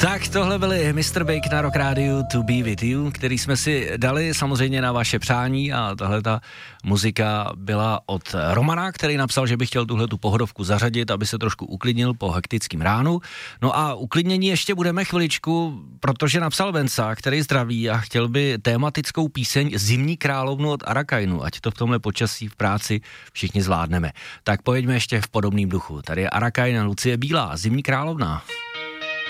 Tak tohle byli Mr. Big na Rock Radio To Be With You, který jsme si dali samozřejmě na vaše přání a tahle ta muzika byla od Romana, který napsal, že by chtěl tuhle tu pohodovku zařadit, aby se trošku uklidnil po hektickém ránu. No a uklidnění ještě budeme chviličku, protože napsal Venca, který zdraví a chtěl by tématickou píseň Zimní královnu od Arakainu, ať to v tomhle počasí v práci všichni zvládneme. Tak pojďme ještě v podobném duchu. Tady je Arakain a Lucie Bílá, Zimní královna.